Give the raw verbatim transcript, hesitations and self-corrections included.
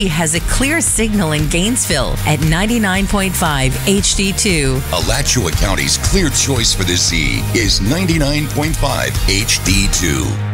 has a clear signal in Gainesville at ninety-nine point five H D two. Alachua County's clear choice for the Z is ninety-nine point five H D two.